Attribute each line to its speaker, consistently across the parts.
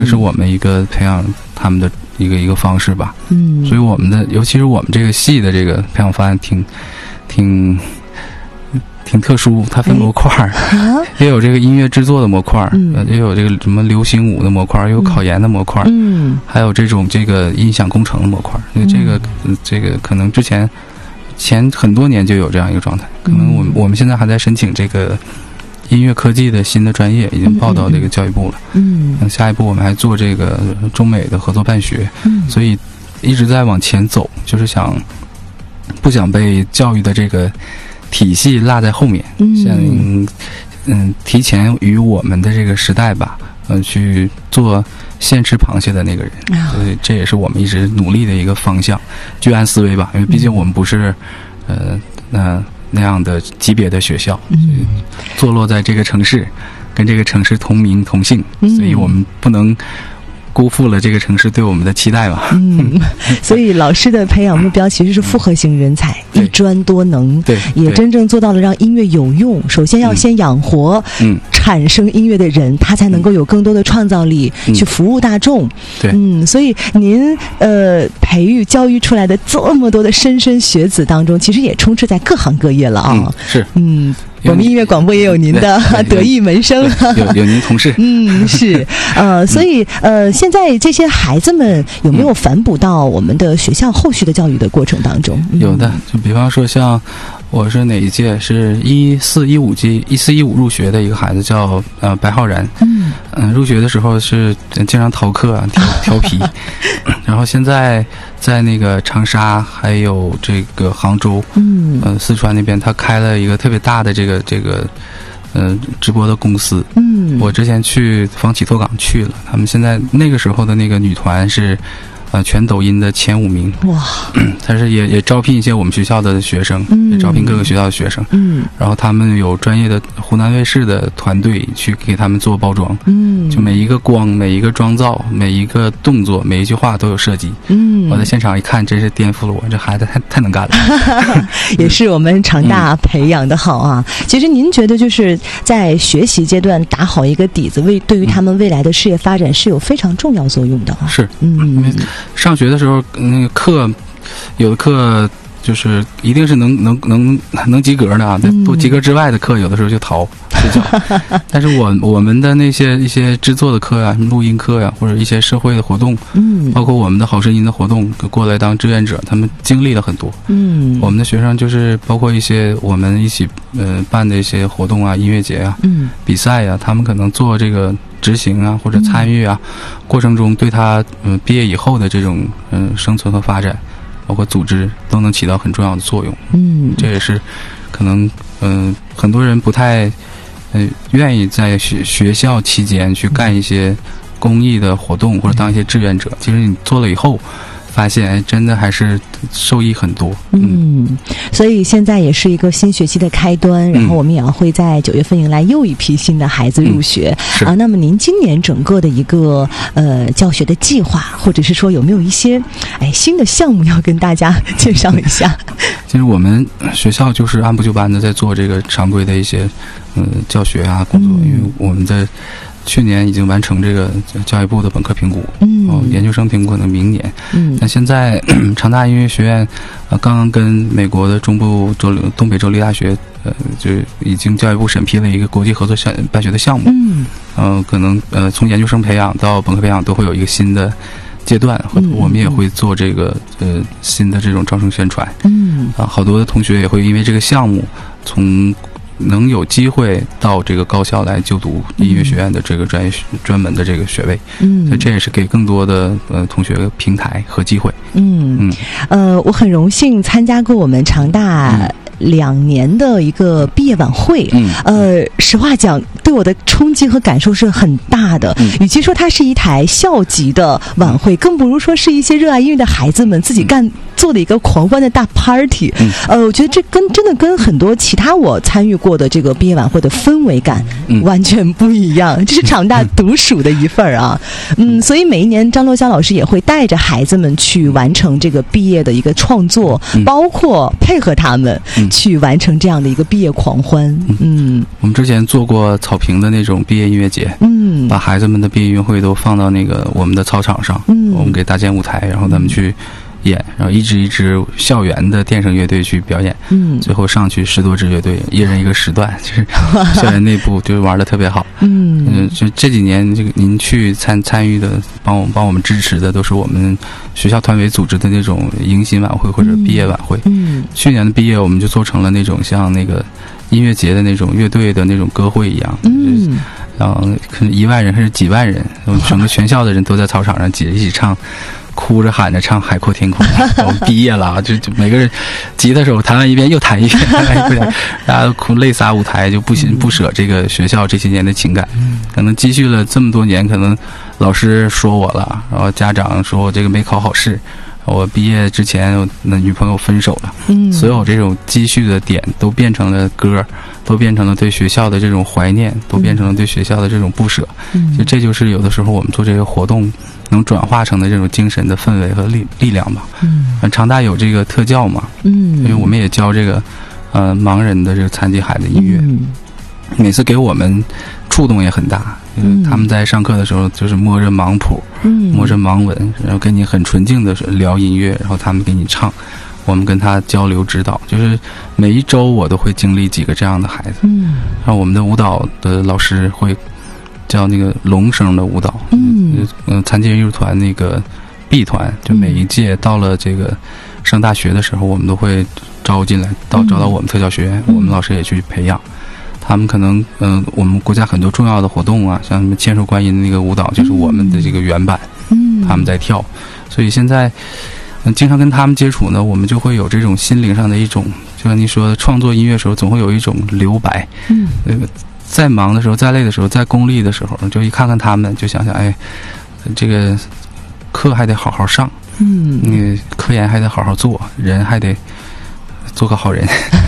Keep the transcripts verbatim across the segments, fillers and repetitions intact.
Speaker 1: 这是我们一个培养他们的一个一个方式吧。
Speaker 2: 嗯，
Speaker 1: 所以我们的，尤其是我们这个系的这个培养方案挺挺挺特殊，它分模块儿、啊，也有这个音乐制作的模块儿，嗯，也有这个什么流行舞的模块儿，也有考研的模块儿，嗯，还有这种这个音响工程的模块儿。因为这个、嗯、这个可能之前前很多年就有这样一个状态，可能我们、嗯、我们现在还在申请这个音乐科技的新的专业，已经报到这个教育部了。嗯，嗯下一步我们还做这个中美的合作办学，嗯，所以一直在往前走，就是想不想被教育的这个体系落在后面，嗯，想嗯提前与我们的这个时代吧，嗯、呃，去做先吃螃蟹的那个人，所以这也是我们一直努力的一个方向，居安思危吧，因为毕竟我们不是呃那那样的级别的学校，嗯，坐落在这个城市，跟这个城市同名同姓，嗯，所以我们不能辜负了这个城市对我们的期待吧。嗯，
Speaker 2: 所以老师的培养目标其实是复合型人才，一专多能，
Speaker 1: 对，
Speaker 2: 也真正做到了让音乐有用。首先要先养活，嗯，产生音乐的人，他才能够有更多的创造力，嗯，去服务大众。
Speaker 1: 对，
Speaker 2: 嗯，所以您呃培育教育出来的这么多的莘莘学子当中，其实也充斥在各行各业了啊。
Speaker 1: 嗯，是，
Speaker 2: 嗯。我们音乐广播也有您的得意门生，
Speaker 1: 有有您同事，
Speaker 2: 嗯，是，呃，所以呃，现在这些孩子们有没有反哺到我们的学校后续的教育的过程当中？
Speaker 1: 嗯、有的，就比方说像我是哪一届，是一四一五届一四一五入学的一个孩子叫呃白浩然，嗯嗯、呃，入学的时候是经常逃课啊，调调皮，然后现在在那个长沙还有这个杭州，嗯，呃四川那边，他开了一个特别大的这个这个呃直播的公司，嗯，我之前去房企拓岗去了，他们现在那个时候的那个女团是呃全抖音的前五名，哇，但是也也招聘一些我们学校的学生，嗯，也招聘各个学校的学生，嗯，然后他们有专业的湖南卫视的团队去给他们做包装，嗯，就每一个光每一个妆造每一个动作每一句话都有设计，嗯，我在现场一看真是颠覆了我，这孩子太太能干了
Speaker 2: 也是我们长大培养的好啊、嗯、其实您觉得就是在学习阶段打好一个底子，为对于他们未来的事业发展是有非常重要作用的啊。
Speaker 1: 是，嗯，因为上学的时候那个课有的课就是一定是能能能能及格的啊，不及格之外的课有的时候就逃睡觉。但是我我们的那些一些制作的课啊，什么录音课呀、啊，或者一些社会的活动，嗯，包括我们的好声音的活动，过来当志愿者，他们经历了很多。嗯，我们的学生就是包括一些我们一起呃办的一些活动啊，音乐节啊，嗯，比赛啊，他们可能做这个执行啊或者参与啊、嗯、过程中，对他嗯、呃、毕业以后的这种嗯、呃、生存和发展，包括组织都能起到很重要的作用。嗯，这也是可能嗯、呃、很多人不太呃愿意在学学校期间去干一些公益的活动或者当一些志愿者，其实你做了以后发现哎，真的还是受益很多。
Speaker 2: 嗯，嗯，所以现在也是一个新学期的开端，然后我们也要会在九月份迎来又一批新的孩子入学、嗯、啊。那么您今年整个的一个呃教学的计划，或者是说有没有一些哎新的项目要跟大家介绍一下？
Speaker 1: 其实我们学校就是按部就班的在做这个常规的一些嗯、呃、教学啊工作、嗯，因为我们的去年已经完成这个教育部的本科评估，嗯，哦，研究生评估可能明年，嗯，那现在长大音乐学院呃刚刚跟美国的中部州东北州立大学呃就已经教育部审批了一个国际合作项办学的项目，嗯，呃可能呃从研究生培养到本科培养都会有一个新的阶段，嗯，我们也会做这个呃新的这种招生宣传，嗯，啊好多的同学也会因为这个项目从能有机会到这个高校来就读音乐学院的这个专业专门的这个学位，嗯，所以这也是给更多的呃同学平台和机会。
Speaker 2: 嗯嗯，呃，我很荣幸参加过我们长大两年的一个毕业晚会，嗯，呃，实话讲，对我的冲击和感受是很大的。嗯，与其说它是一台校级的晚会，更不如说是一些热爱音乐的孩子们自己干做了一个狂欢的大 party，嗯、呃，我觉得这跟真的跟很多其他我参与过的这个毕业晚会的氛围感完全不一样，嗯、这是长大独属的一份儿啊。嗯，所以每一年张洛香老师也会带着孩子们去完成这个毕业的一个创作，嗯、包括配合他们去完成这样的一个毕业狂欢。嗯，嗯
Speaker 1: 我们之前做过草坪的那种毕业音乐节，嗯，把孩子们的毕业音乐会都放到那个我们的操场上，嗯，我们给搭建舞台，然后他们去演，然后一支一支校园的电声乐队去表演，嗯，最后上去十多支乐队，一人一个时段，就是校园内部就玩得特别好，嗯嗯，就这几年这个您去参参与的，帮我帮我们支持的都是我们学校团委组织的那种迎新晚会或者毕业晚会，嗯，去年的毕业我们就做成了那种像那个音乐节的那种乐队的那种歌会一样，嗯。然后可能一万人还是几万人，整个全校的人都在操场上挤着一起唱，哭着喊着唱《海阔天空》。我们毕业了，就就每个人吉他手弹完一遍又弹一遍，弹完一遍，大家都哭泪洒舞台，就不行不舍这个学校这些年的情感，可能积蓄了这么多年，可能老师说我了，然后家长说我这个没考好试。我毕业之前，那女朋友分手了，嗯，所有这种积蓄的点都变成了歌，都变成了对学校的这种怀念，都变成了对学校的这种不舍。嗯，就这就是有的时候我们做这个活动能转化成的这种精神的氛围和力力量吧。嗯，长大有这个特教嘛，嗯，因为我们也教这个呃盲人的这个残疾孩子音乐，嗯，每次给我们触动也很大。嗯，他们在上课的时候就是摸着盲谱，嗯，摸着盲文，然后跟你很纯净的聊音乐，然后他们给你唱，我们跟他交流指导，就是每一周我都会经历几个这样的孩子，嗯，然后我们的舞蹈的老师会教那个龙声的舞蹈，嗯，呃，残疾人艺术团那个 B 团，就每一届到了这个上大学的时候，我们都会招进来，到招到我们特教学院，嗯、我们老师也去培养。他们可能，嗯、呃，我们国家很多重要的活动啊，像什么千手观音的那个舞蹈，就是我们的这个原版，嗯，他们在跳，所以现在，嗯、呃，经常跟他们接触呢，我们就会有这种心灵上的一种，就像您说的，创作音乐的时候，总会有一种留白，嗯，那个再忙的时候，再累的时候，再功利的时候，就一看看他们，就想想，哎，这个课还得好好上，嗯，那个科研还得好好做，人还得做个好人。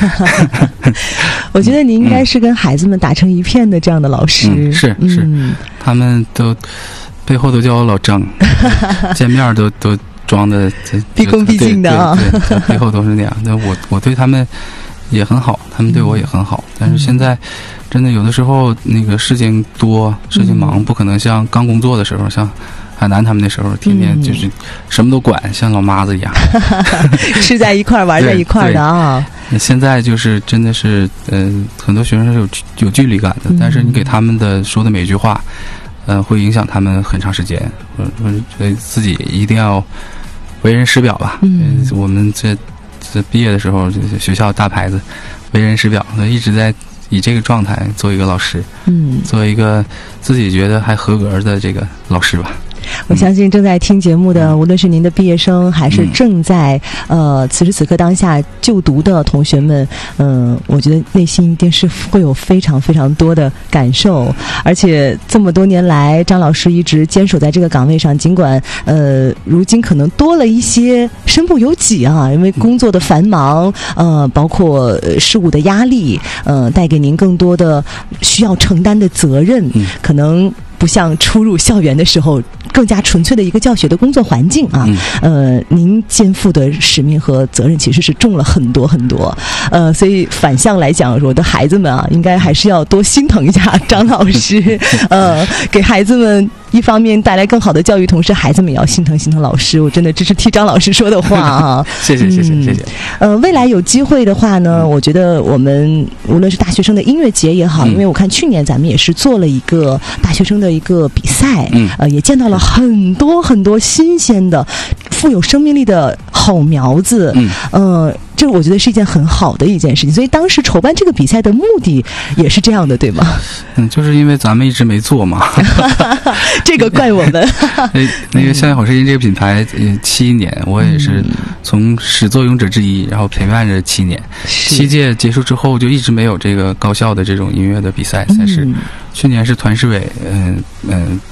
Speaker 2: 我觉得您应该是跟孩子们打成一片的这样的老师，
Speaker 1: 嗯、是是、嗯，他们都背后都叫我老张，见面都都装的
Speaker 2: 毕恭毕敬的啊，
Speaker 1: 对对对，背后都是那样。那我我对他们也很好，他们对我也很好，嗯、但是现在真的有的时候那个事情多，事情忙，嗯、不可能像刚工作的时候像。海南他们那时候天天就是什么都管，嗯、像老妈子一样，
Speaker 2: 吃在一块儿，玩在一块儿的啊。
Speaker 1: 现在就是真的是，嗯、呃，很多学生是有有距离感的，嗯、但是你给他们的说的每句话，呃，会影响他们很长时间。嗯，所以自己一定要为人师表吧。嗯，我们这这毕业的时候，学校大牌子，为人师表，一直在以这个状态做一个老师，嗯，做一个自己觉得还合格的这个老师吧。
Speaker 2: 我相信正在听节目的，无论是您的毕业生，还是正在呃此时此刻当下就读的同学们，嗯、呃，我觉得内心一定是会有非常非常多的感受。而且这么多年来，张老师一直坚守在这个岗位上，尽管呃如今可能多了一些身不由己啊，因为工作的繁忙，呃，包括事务的压力，呃，带给您更多的需要承担的责任，可能不像初入校园的时候更加纯粹的一个教学的工作环境啊，嗯、呃，您肩负的使命和责任其实是重了很多很多，呃，所以反向来讲，我的孩子们啊，应该还是要多心疼一下张老师，呃，给孩子们一方面带来更好的教育，同时孩子们也要心疼心疼老师。我真的这是替张老师说的话啊，
Speaker 1: 谢谢谢谢谢谢。
Speaker 2: 呃，未来有机会的话呢，嗯、我觉得我们无论是大学生的音乐节也好，嗯、因为我看去年咱们也是做了一个大学生的一个比赛，嗯，呃，也见到了很多很多新鲜的、富有生命力的好苗子，嗯，呃，这我觉得是一件很好的一件事情。所以当时筹办这个比赛的目的也是这样的，对吗？
Speaker 1: 嗯，就是因为咱们一直没做嘛，
Speaker 2: 这个怪我们。
Speaker 1: 那那个校园好声音这个品牌，呃，七年，我也是从始作俑者之一，然后陪伴着七年，七届结束之后就一直没有这个高校的这种音乐的比赛赛事。嗯、去年是团市委，嗯、呃、嗯。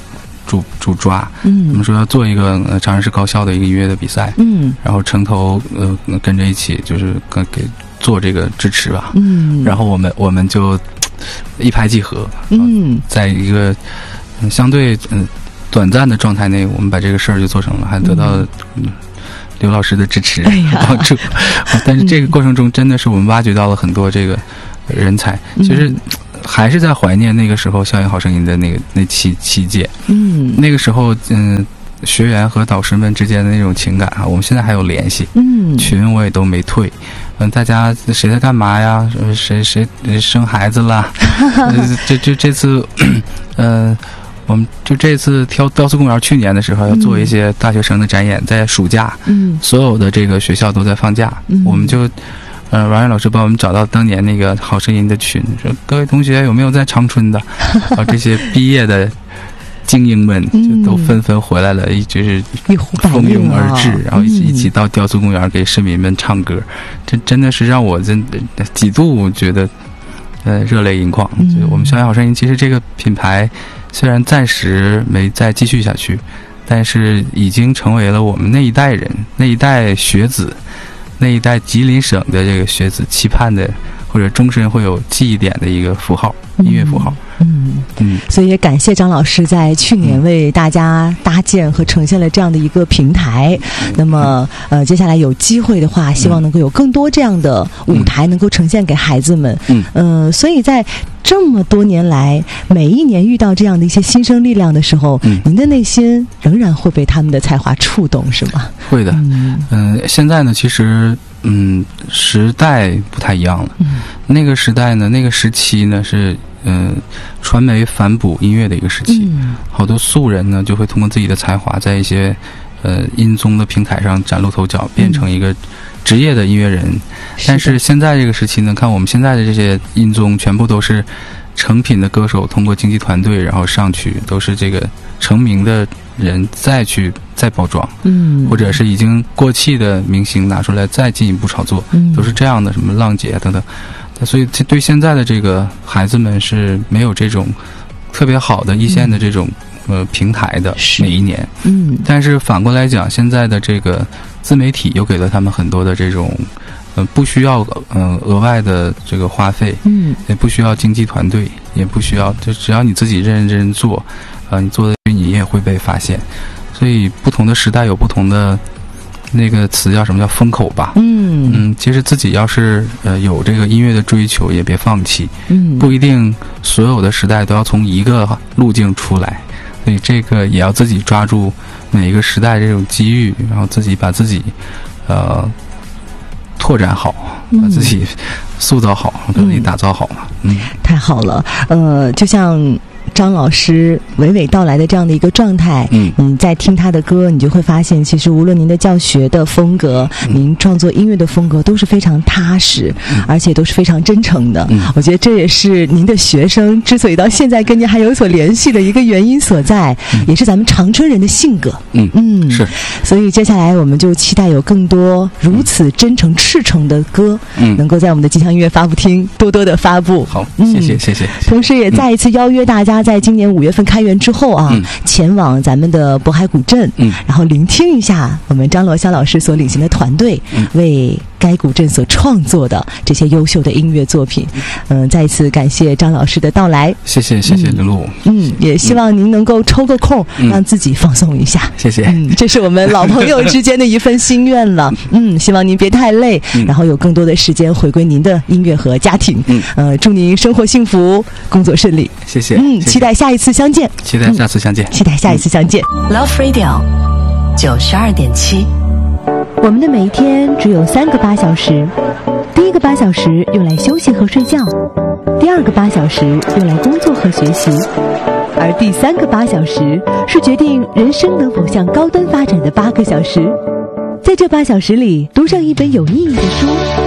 Speaker 1: 主主抓，
Speaker 2: 嗯，
Speaker 1: 我们说要做一个呃长安市高校的一个音乐的比赛，
Speaker 2: 嗯，
Speaker 1: 然后城头呃跟着一起就是跟给做这个支持吧，
Speaker 2: 嗯，
Speaker 1: 然后我们我们就一拍即合，
Speaker 2: 嗯，在
Speaker 1: 一个、嗯、相对嗯短暂的状态内，我们把这个事儿就做成了，还得到了嗯刘老师的支持帮助，哎、但是这个过程中真的是我们挖掘到了很多这个人才，
Speaker 2: 嗯、
Speaker 1: 其实还是在怀念那个时候《校园好声音》的那个那七七届，
Speaker 2: 嗯，
Speaker 1: 那个时候嗯学员和导师们之间的那种情感啊，我们现在还有联系，
Speaker 2: 嗯，
Speaker 1: 群我也都没退，嗯，大家谁在干嘛呀？谁谁生孩子了？这这这次，呃。我们就这次挑雕塑公园，去年的时候要做一些大学生的展演，在暑假，嗯，所有的这个学校都在放假，嗯，我们就，呃，王源老师帮我们找到当年那个好声音的群，说各位同学有没有在长春的，啊，这些毕业的精英们就都纷纷回来了，一直是蜂拥而至，然后一起一起到雕塑公园给市民们唱歌，这真的是让我真几度觉得，呃，热泪盈眶。就我们校园好声音，其实这个品牌。虽然暂时没再继续下去，但是已经成为了我们那一代人、那一代学子、那一代吉林省的这个学子期盼的，或者终身会有记忆点的一个符号，音乐符号。
Speaker 2: 嗯嗯，所以也感谢张老师在去年为大家搭建和呈现了这样的一个平台。嗯、那么呃，接下来有机会的话，希望能够有更多这样的舞台能够呈现给孩子们。嗯，呃，所以在这么多年来，每一年遇到这样的一些新生力量的时候，嗯、您的内心仍然会被他们的才华触动，是吗？
Speaker 1: 会的。嗯、呃，现在呢，其实嗯，时代不太一样了。嗯，那个时代呢，那个时期呢是。嗯，传媒反哺音乐的一个时期，嗯、好多素人呢就会通过自己的才华，在一些呃音综的平台上崭露头角，变成一个职业的音乐人。嗯、但是现在这个时期呢，看我们现在的这些音综，全部都是成品的歌手通过经纪团队然后上去，都是这个成名的人再去再包装，嗯，或者是已经过气的明星拿出来再进一步炒作，嗯，都是这样的，什么浪姐等等。所以对现在的这个孩子们是没有这种特别好的一线的这种、嗯、呃平台的每一年，嗯，但是反过来讲，现在的这个自媒体又给了他们很多的这种呃不需要呃额外的这个花费，嗯，也不需要经纪团队，也不需要，就只要你自己认认真真做，呃，你做的你也会被发现。所以不同的时代有不同的。那个词叫什么叫风口吧？嗯嗯，其实自己要是呃有这个音乐的追求，也别放弃。嗯，不一定所有的时代都要从一个路径出来，所以这个也要自己抓住每一个时代这种机遇，然后自己把自己呃拓展好，把自己塑造好，把自己打造好嘛。嗯，
Speaker 2: 太好了。呃，就像。张老师娓娓道来的这样的一个状态，嗯，你在听他的歌，你就会发现，其实无论您的教学的风格，嗯、您创作音乐的风格都是非常踏实，嗯、而且都是非常真诚的。嗯、我觉得这也是您的学生之所以到现在跟您还有所联系的一个原因所在，嗯、也是咱们长春人的性格。
Speaker 1: 嗯嗯，是。
Speaker 2: 所以接下来我们就期待有更多如此真诚、赤诚的歌，嗯，能够在我们的吉祥音乐发布厅多多的发布。
Speaker 1: 好，嗯、谢谢谢谢。
Speaker 2: 同时也再一次邀约大家。在今年五月份开园之后啊，嗯、前往咱们的渤海古镇，嗯，然后聆听一下我们张罗香老师所领衔的团队、嗯、为该古镇所创作的这些优秀的音乐作品。嗯、呃，再一次感谢张老师的到来，
Speaker 1: 谢谢谢谢刘露。
Speaker 2: 嗯，也希望您能够抽个空、嗯、让自己放松一下。
Speaker 1: 谢谢。
Speaker 2: 嗯，这是我们老朋友之间的一份心愿了。嗯，希望您别太累，嗯、然后有更多的时间回归您的音乐和家庭。嗯，呃，祝您生活幸福，工作顺利。
Speaker 1: 谢谢。
Speaker 2: 嗯，期待下一次相见。
Speaker 1: 期待下次相见。
Speaker 2: 嗯、期待下一次相见。
Speaker 3: Love Radio 九十二点七。
Speaker 2: 我们的每一天只有三个八小时，第一个八小时用来休息和睡觉，第二个八小时用来工作和学习，而第三个八小时是决定人生能否向高端发展的八个小时。在这八小时里，读上一本有意义的书，